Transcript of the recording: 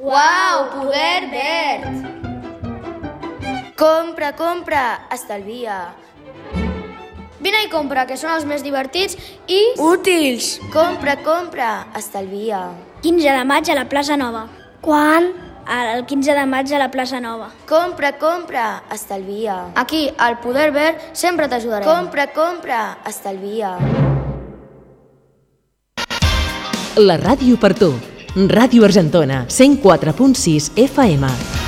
Uau, poder verd! Compra, compra, estalvia. Vine i compra, que són els més divertits i... Útils! Compra, compra, estalvia. 15 de maig a la plaça Nova. Quan? El 15 de maig a la plaça Nova. Compra, compra, estalvia. Aquí, al Poder Verd, sempre t'ajudarem. Compra, compra, estalvia. La ràdio per tu. Ràdio Argentona, 104.6 FM.